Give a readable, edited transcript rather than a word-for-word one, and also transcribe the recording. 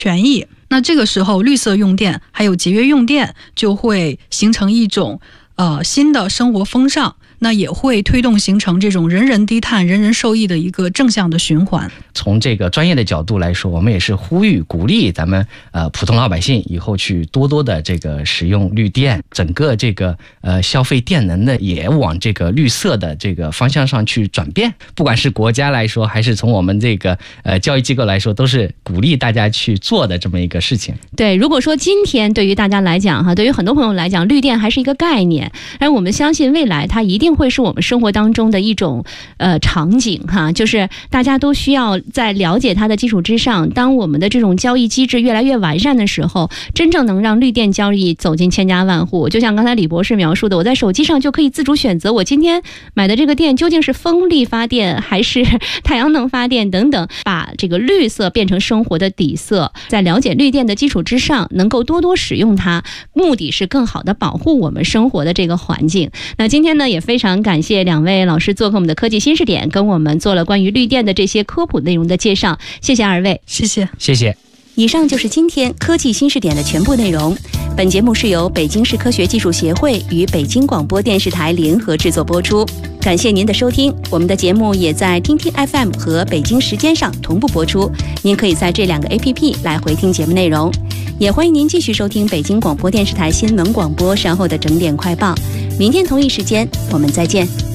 权益。那这个时候绿色用电还有节约用电就会形成一种新的生活风尚，那也会推动形成这种人人低碳人人受益的一个正向的循环。 从这个专业的角度来说，我们也是呼吁鼓励咱们普通老百姓以后去多多的这个使用绿电，整个这个消费电能的也往这个绿色的这个方向上去转变。不管是国家来说，还是从我们这个教育机构来说，都是鼓励大家去做的这么一个事情。 对，如果说今天对于大家来讲哈，对于很多朋友来讲，绿电还是一个概念，而我们相信未来它一定会是我们生活当中的一种场景哈，就是大家都需要在了解它的基础之上，当我们的这种交易机制越来越完善的时候，真正能让绿电交易走进千家万户。就像刚才李博士描述的，我在手机上就可以自主选择我今天买的这个电究竟是风力发电还是太阳能发电等等，把这个绿色变成生活的底色，在了解绿电的基础之上能够多多使用它，目的是更好的保护我们生活的这个环境。那今天呢也非常感谢两位老师做客我们的科技新视点，跟我们做了关于绿电的这些科普内容的介绍，谢谢二位。 谢谢。 谢谢。 以上就是今天科技新视点的全部内容。本节目是由北京市科学技术协会与北京广播电视台联合制作播出，感谢您的收听。我们的节目也在听听 FM 和北京时间上同步播出，您可以在这两个 APP 来回听节目内容。也欢迎您继续收听北京广播电视台新闻广播稍后的整点快报。明天同一时间我们再见。